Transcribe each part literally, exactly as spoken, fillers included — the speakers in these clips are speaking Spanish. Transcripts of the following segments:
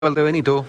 Valdebenito.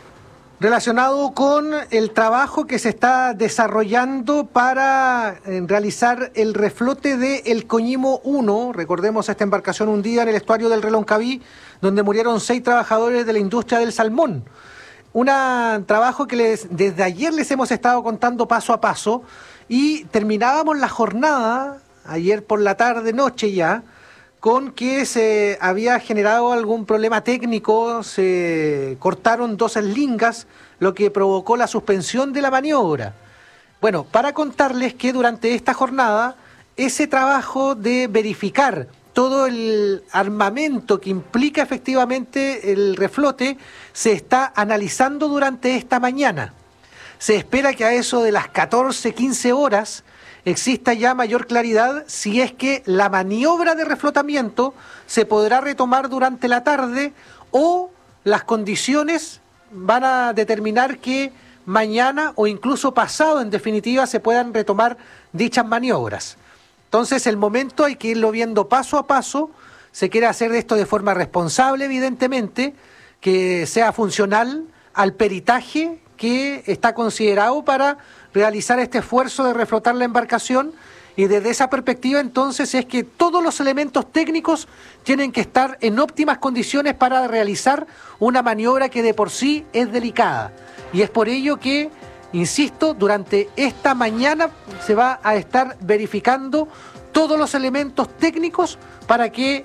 Relacionado con el trabajo que se está desarrollando para eh, realizar el reflote de El Coñimo uno. Recordemos esta embarcación hundida en el estuario del Reloncaví, donde murieron seis trabajadores de la industria del salmón. Un trabajo que les, desde ayer les hemos estado contando paso a paso, y terminábamos la jornada, ayer por la tarde, noche ya, con que se había generado algún problema técnico, se cortaron dos eslingas, lo que provocó la suspensión de la maniobra. Bueno, para contarles que durante esta jornada, ese trabajo de verificar todo el armamento que implica efectivamente el reflote se está analizando durante esta mañana. Se espera que a eso de las catorce, quince horas exista ya mayor claridad si es que la maniobra de reflotamiento se podrá retomar durante la tarde o las condiciones van a determinar que mañana o incluso pasado, en definitiva, se puedan retomar dichas maniobras. Entonces, el momento hay que irlo viendo paso a paso. Se quiere hacer esto de forma responsable, evidentemente, que sea funcional al peritaje que está considerado para realizar este esfuerzo de reflotar la embarcación, y desde esa perspectiva entonces es que todos los elementos técnicos tienen que estar en óptimas condiciones para realizar una maniobra que de por sí es delicada, y es por ello que, insisto, durante esta mañana se va a estar verificando todos los elementos técnicos para que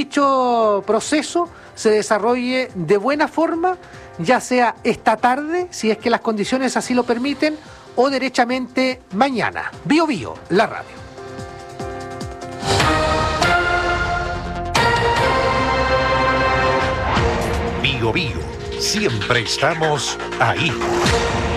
dicho proceso se desarrolle de buena forma, ya sea esta tarde, si es que las condiciones así lo permiten, o derechamente mañana. Bio Bio, la radio. Bio Bio, siempre estamos ahí.